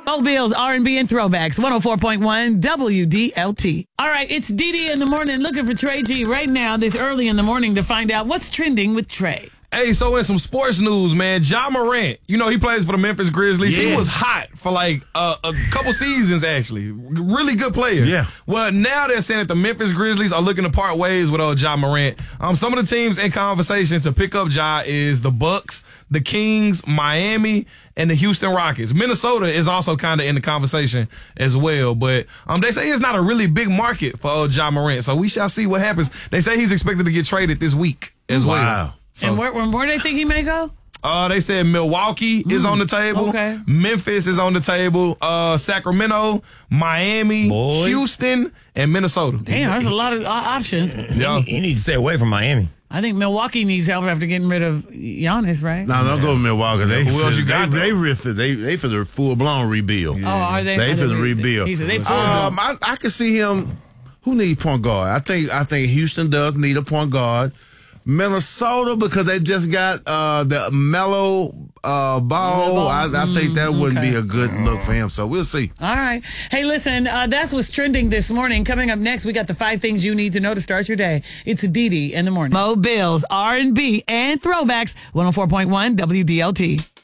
Old Bills, R&B, and throwbacks. 104.1 WDLT. All right, it's Dee in the morning looking for Trey G right now this early in the morning to find out what's trending with Trey. Hey, so in some sports news, man, Ja Morant, you know, he plays for the Memphis Grizzlies. Yeah. He was hot for like a couple seasons, actually. Really good player. Yeah. Well, now they're saying that the Memphis Grizzlies are looking to part ways with old Ja Morant. Some of the teams in conversation to pick up Ja is the Bucks, the Kings, Miami, and the Houston Rockets. Minnesota is also kind of in the conversation as well. But they say it's not a really big market for old Ja Morant. So we shall see what happens. They say he's expected to get traded this week as well. Wow. So, and where do they think he may go? they said Milwaukee is on the table. Okay. Memphis is on the table. Sacramento, Miami, Houston, and Minnesota. Damn, there's a lot of options. Yeah. He needs to stay away from Miami. I think Milwaukee needs help after getting rid of Giannis, right? No, don't go to Milwaukee. Who else you got, They for the full blown rebuild. Oh, are they? They for the rebuild. I can see him. Who needs point guard? I think Houston does need a point guard. Minnesota, because they just got the Melo ball. I think that wouldn't be a good look for him. So we'll see. All right. Hey, listen, that's what's trending this morning. Coming up next, we got the 5 things you need to know to start your day. It's Dee in the morning. Mo Bills, R&B, and throwbacks. 104.1 WDLT.